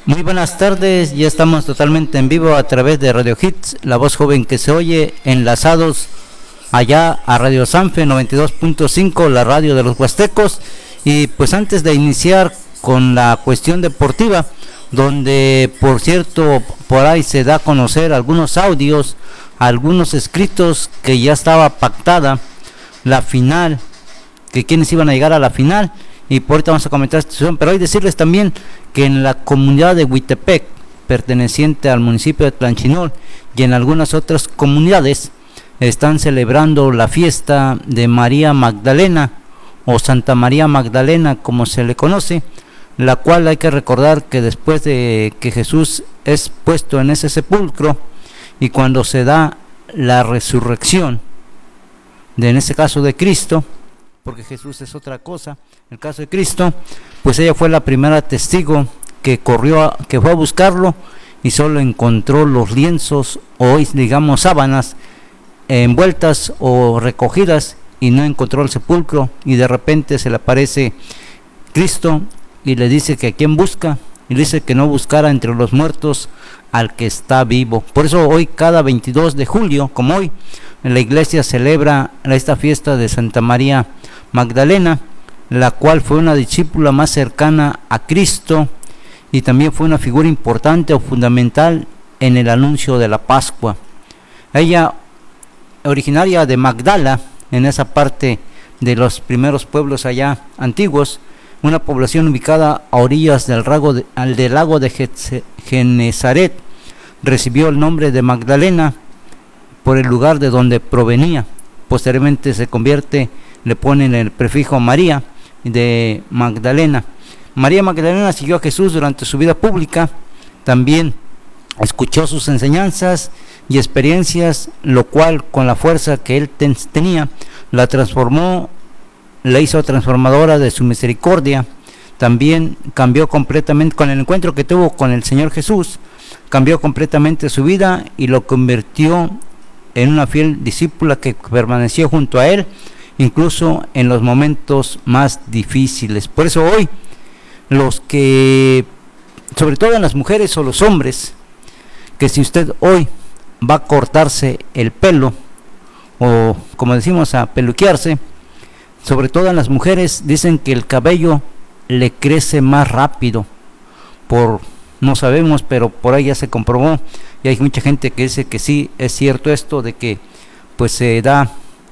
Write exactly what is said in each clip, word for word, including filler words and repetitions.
Muy buenas tardes, ya estamos totalmente en vivo a través de Radio Hits, la voz joven que se oye, enlazados allá a Radio Sanfe noventa y dos punto cinco, la radio de los huastecos. Y pues antes de iniciar con la cuestión deportiva, donde por cierto por ahí se da a conocer algunos audios, algunos escritos que ya estaba pactada la final, que quienes iban a llegar a la final. Y por ahorita vamos a comentar esta situación, pero hay decirles también que en la comunidad de Huitepec, perteneciente al municipio de Tlanchinol, y en algunas otras comunidades, están celebrando la fiesta de María Magdalena, o Santa María Magdalena, como se le conoce, la cual hay que recordar que después de que Jesús es puesto en ese sepulcro, y cuando se da la resurrección, de en este caso de Cristo, porque Jesús es otra cosa, en el caso de Cristo, pues ella fue la primera testigo que corrió, a, que fue a buscarlo y solo encontró los lienzos o hoy digamos sábanas envueltas o recogidas y no encontró el sepulcro, y de repente se le aparece Cristo y le dice que a quién busca, y le dice que no buscara entre los muertos al que está vivo. Por eso hoy, cada veintidós de julio, como hoy, la iglesia celebra esta fiesta de Santa María Magdalena, la cual fue una discípula más cercana a Cristo y también fue una figura importante o fundamental en el anuncio de la Pascua. Ella, originaria de Magdala, en esa parte de los primeros pueblos allá antiguos, una población ubicada a orillas del, lago de, del lago de Genezaret, recibió el nombre de Magdalena por el lugar de donde provenía. Posteriormente se convierte, le ponen el prefijo María de Magdalena. María Magdalena siguió a Jesús durante su vida pública, también escuchó sus enseñanzas y experiencias, lo cual con la fuerza que él ten, tenía, la transformó, la hizo transformadora de su misericordia. También cambió completamente, con el encuentro que tuvo con el Señor Jesús, cambió completamente su vida y lo convirtió en una fiel discípula que permaneció junto a él, incluso en los momentos más difíciles. Por eso hoy, los que, sobre todo en las mujeres o los hombres, que si usted hoy va a cortarse el pelo, o como decimos, a peluquearse, sobre todo en las mujeres, dicen que el cabello le crece más rápido, por no sabemos, pero por ahí ya se comprobó, y hay mucha gente que dice que sí, es cierto esto, de que pues se da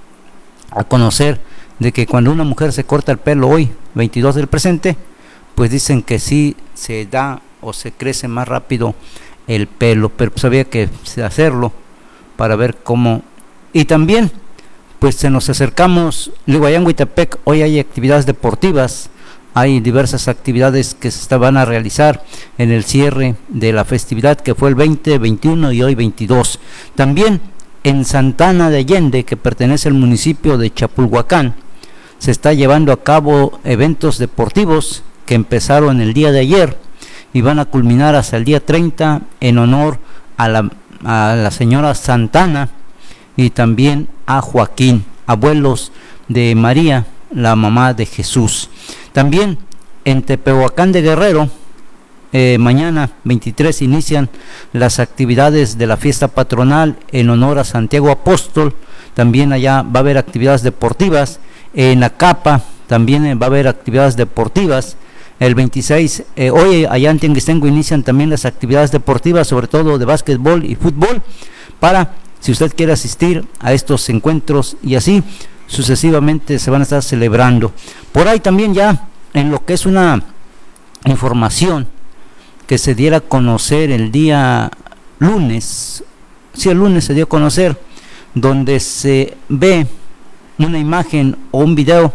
a conocer de que cuando una mujer se corta el pelo hoy, veintidós del presente, pues dicen que sí se da o se crece más rápido el pelo, pero pues había que hacerlo para ver cómo. Y también pues se nos acercamos, digo, allá en Huitepec hoy hay actividades deportivas, hay diversas actividades que se van a realizar en el cierre de la festividad que fue el veinte, veintiuno y hoy veintidós. También en Santana de Allende, que pertenece al municipio de Chapulhuacán, se está llevando a cabo eventos deportivos que empezaron el día de ayer y van a culminar hasta el día treinta en honor a la, a la señora Santana y también a Joaquín, abuelos de María, la mamá de Jesús. También en Tepehuacán de Guerrero, eh, mañana veintitrés inician las actividades de la fiesta patronal en honor a Santiago Apóstol. También allá va a haber actividades deportivas. En Acapa también va a haber actividades deportivas. El veintiséis, eh, hoy allá en Tianguistengo inician también las actividades deportivas, sobre todo de básquetbol y fútbol, para si usted quiere asistir a estos encuentros, y así sucesivamente se van a estar celebrando. Por ahí también ya en lo que es una información que se diera a conocer el día lunes, sí, el lunes se dio a conocer, donde se ve una imagen o un video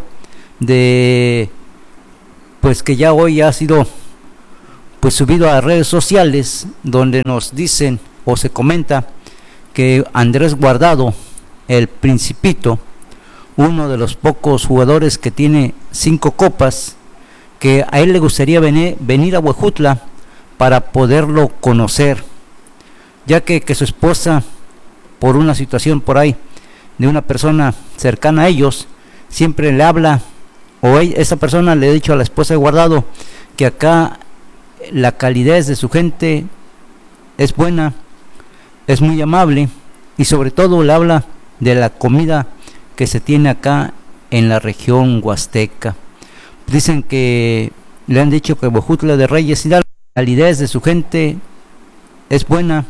de, pues que ya hoy ha sido pues subido a redes sociales, donde nos dicen o se comenta que Andrés Guardado, el Principito, uno de los pocos jugadores que tiene cinco copas, que a él le gustaría venir, venir a Huejutla para poderlo conocer, ya que, que su esposa, por una situación por ahí de una persona cercana a ellos, siempre le habla, o ella, esa persona le ha dicho a la esposa de Guardado que acá la calidez de su gente es buena, es muy amable y sobre todo le habla de la comida que se tiene acá en la región huasteca. Dicen que le han dicho que Huejutla de Reyes Hidalgo, la calidez de su gente es buena,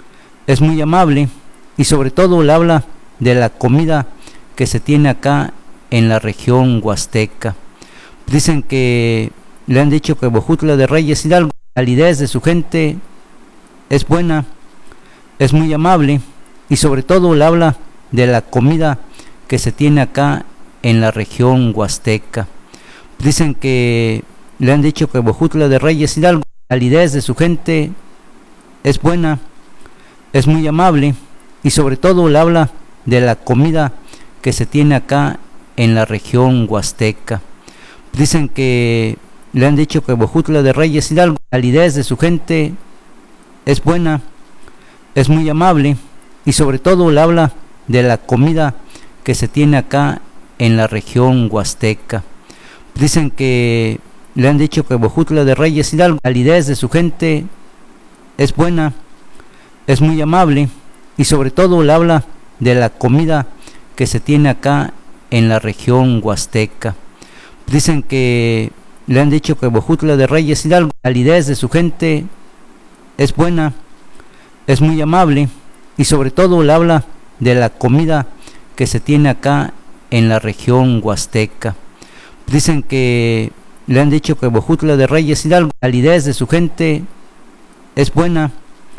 es muy amable y sobre todo le habla de la comida que se tiene acá en la región huasteca. Dicen que le han dicho que Huejutla de Reyes Hidalgo, la calidez de su gente es buena, es muy amable y sobre todo le habla de la comida que se tiene acá en la región huasteca. Dicen que le han dicho que Huejutla de Reyes Hidalgo, la calidez de su gente es buena, es muy amable y sobre todo le habla de la comida que se tiene acá en la región huasteca. Dicen que le han dicho que Huejutla de Reyes Hidalgo, la calidez de su gente es buena, es muy amable y sobre todo le habla de la comida que se tiene acá en la región huasteca. Dicen que le han dicho que Huejutla de Reyes Hidalgo, la calidez de su gente es buena, es muy amable y sobre todo le habla de la comida que se tiene acá en la región huasteca. Dicen que le han dicho que Huejutla de Reyes Hidalgo, la calidez de su gente es buena, es muy amable y sobre todo le habla de la comida que se tiene acá en la región huasteca. Dicen que le han dicho que Huejutla de Reyes Hidalgo, la calidez de su gente es buena,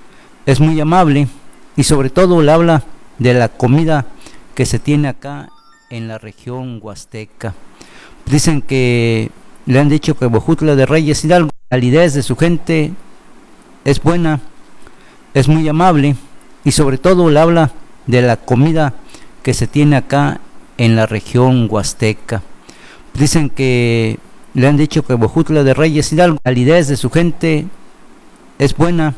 es muy amable y sobre todo le habla de la comida que se tiene acá en la región huasteca. Dicen que le han dicho que Huejutla de Reyes Hidalgo, la calidez de su gente es buena, es muy amable y sobre todo le habla de la comida que se tiene acá en la región huasteca. Dicen que le han dicho que Huejutla de Reyes Hidalgo, la calidez de su gente es buena,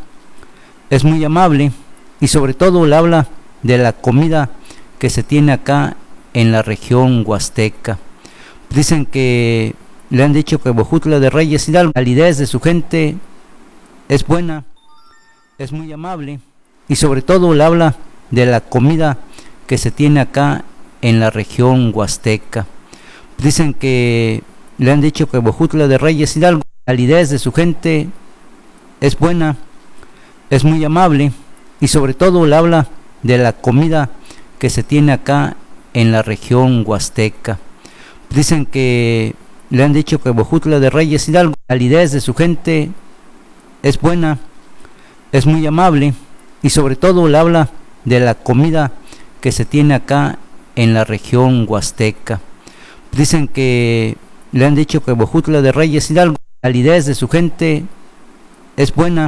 es muy amable y sobre todo le habla de la comida que se tiene acá en la región huasteca. Dicen que le han dicho que Huejutla de Reyes Hidalgo, la calidez de su gente es buena, es muy amable y sobre todo le habla de la comida que se tiene acá en la región huasteca. Dicen que le han dicho que Huejutla de Reyes Hidalgo, la calidez de su gente es buena, es muy amable y sobre todo le habla de la comida que se tiene acá en la región huasteca. Dicen que le han dicho que Huejutla de Reyes Hidalgo, la calidez de su gente es buena, es muy amable y sobre todo le habla de la comida que se tiene acá en la región huasteca. Dicen que le han dicho que Huejutla de Reyes Hidalgo, la calidez de su gente es buena,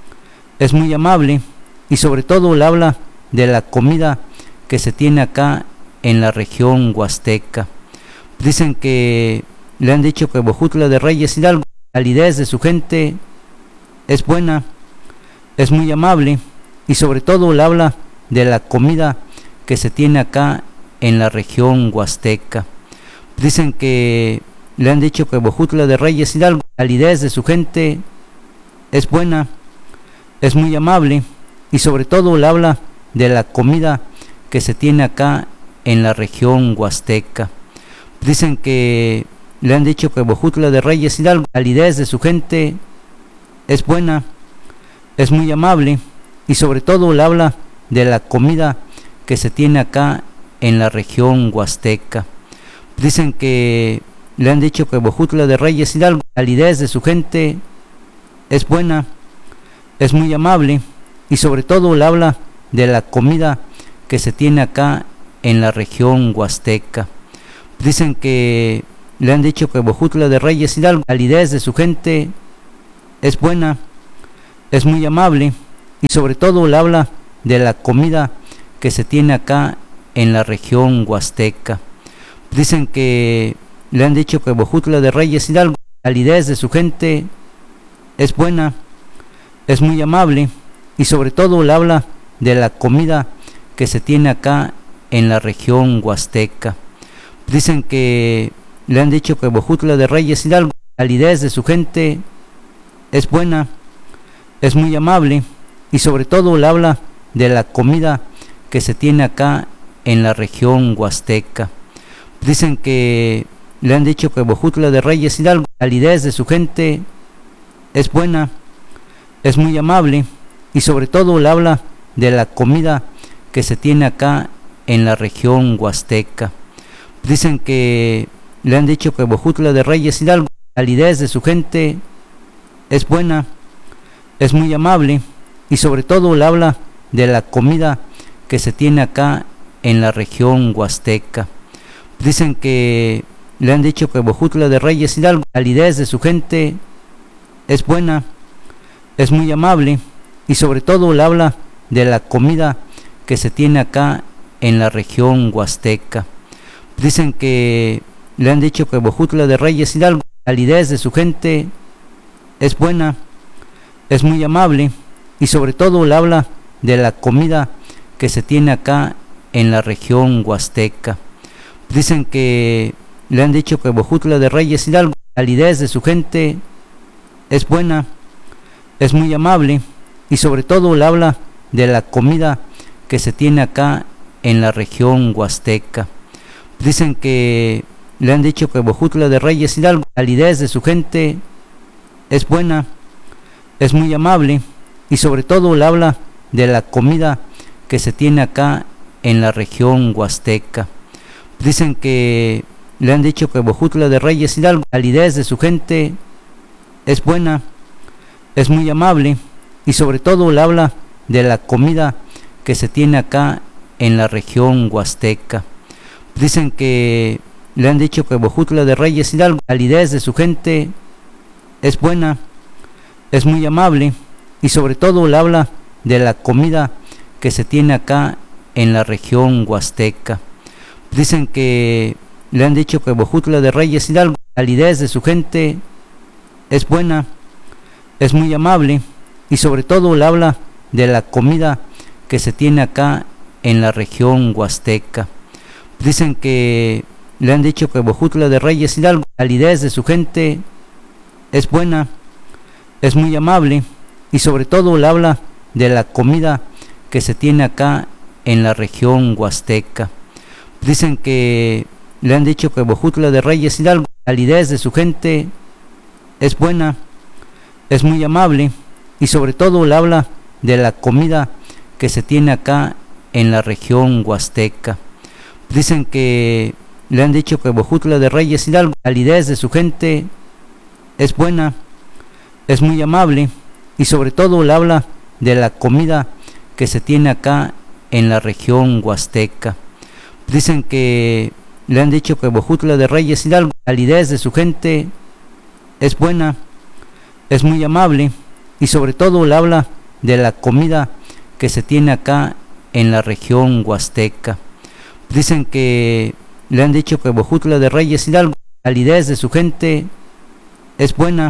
es muy amable y sobre todo le habla de la comida que se tiene acá en la región huasteca. Dicen que le han dicho que Huejutla de Reyes Hidalgo, la calidez de su gente es buena, es muy amable y sobre todo le habla de la comida que se tiene acá en la región huasteca. Dicen que le han dicho que Huejutla de Reyes Hidalgo, la calidez de su gente es buena, es muy amable y sobre todo le habla de la comida que se tiene acá en la región huasteca. Dicen que le han dicho que Huejutla de Reyes Hidalgo, la calidez de su gente es buena, es muy amable y sobre todo le habla de la comida que se tiene acá en la región huasteca. Dicen que le han dicho que Huejutla de Reyes Hidalgo, la calidez de su gente es buena, es muy amable y sobre todo le habla de la comida que se tiene acá en la región huasteca. Dicen que le han dicho que Huejutla de Reyes Hidalgo, la calidez de su gente es buena, es muy amable y sobre todo le habla de la comida que se tiene acá en la región huasteca. Dicen que le han dicho que Huejutla de Reyes Hidalgo, la calidez de su gente es buena, es muy amable y sobre todo le habla de la comida que se tiene acá en la región huasteca. Dicen que le han dicho que Huejutla de Reyes Hidalgo, la calidez de su gente es buena, es muy amable y sobre todo le habla de la comida que se tiene acá en la región huasteca. Dicen que le han dicho que Huejutla de Reyes Hidalgo, la calidez de su gente es buena, es muy amable y sobre todo le habla de la comida que se tiene acá en la región huasteca. Dicen que le han dicho que Huejutla de Reyes Hidalgo, la calidez de su gente es buena, es muy amable y sobre todo le habla de la comida que se tiene acá en la región huasteca. Dicen que le han dicho que Huejutla de Reyes Hidalgo, la calidez de su gente es buena, es muy amable y sobre todo le habla de la comida que se tiene acá en la región huasteca. Dicen que le han dicho que Huejutla de Reyes Hidalgo, la calidez de su gente es buena, es muy amable y sobre todo le habla de la comida que se tiene acá en la región huasteca. Dicen que le han dicho que Huejutla de Reyes Hidalgo, la calidez de su gente es buena, es muy amable y sobre todo le habla de la comida que se tiene acá en la región huasteca. Dicen que le han dicho que Huejutla de Reyes Hidalgo, la calidez de su gente es buena, es muy amable y sobre todo le habla de la comida que se tiene acá en la región huasteca. Dicen que le han dicho que Huejutla de Reyes Hidalgo, la calidez de su gente es buena, es muy amable y sobre todo le habla de la comida que se tiene acá en la región huasteca. Dicen que le han dicho que Huejutla de Reyes Hidalgo, la calidez de su gente es buena, es muy amable y sobre todo le habla de la comida que se tiene acá en la región huasteca. Dicen que le han dicho que Huejutla de Reyes Hidalgo, la calidez de su gente es buena, es muy amable y sobre todo le habla de la comida que se tiene acá en la región huasteca. Dicen que le han dicho que Huejutla de Reyes Hidalgo, la calidez de su gente es buena, es muy amable y sobre todo le habla de la comida que se tiene acá en la región huasteca. Dicen que le han dicho que Huejutla de Reyes Hidalgo, la calidez de su gente es buena, es muy amable y sobre todo le habla de la comida que se tiene acá en la región huasteca. Dicen que le han dicho que Huejutla de Reyes Hidalgo, la calidez de su gente es buena, es muy amable y sobre todo le habla de la comida que se tiene acá en la región huasteca. Dicen que le han dicho que Huejutla de Reyes Hidalgo, la calidez de su gente es buena, es muy amable y sobre todo le habla de la comida que se tiene acá en la región huasteca. Dicen que le han dicho que Huejutla de Reyes Hidalgo, la calidez de su gente es buena,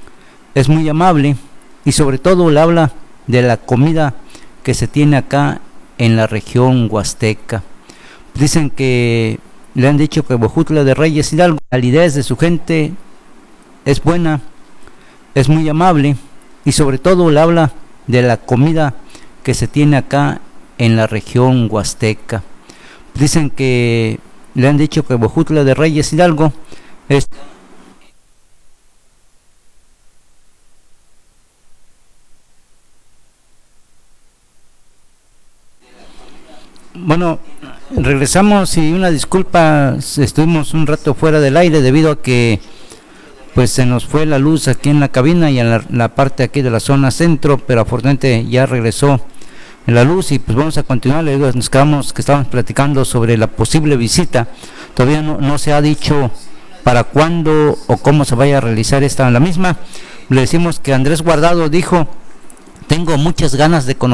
es muy amable y sobre todo le habla de la comida que se tiene acá en la región huasteca. Dicen que le han dicho que Huejutla de Reyes Hidalgo, la calidez de su gente es buena, es muy amable y sobre todo le habla de la comida que se tiene acá en la región huasteca. Dicen que le han dicho que Huejutla de Reyes Hidalgo es bueno, regresamos y una disculpa, estuvimos un rato fuera del aire debido a que pues se nos fue la luz aquí en la cabina y en la, la parte aquí de la zona centro, pero afortunadamente ya regresó en la luz y pues vamos a continuar. Le digo, nos quedamos que estábamos platicando sobre la posible visita. Todavía no, no se ha dicho para cuándo o cómo se vaya a realizar esta la misma. Le decimos que Andrés Guardado dijo: tengo muchas ganas de conocer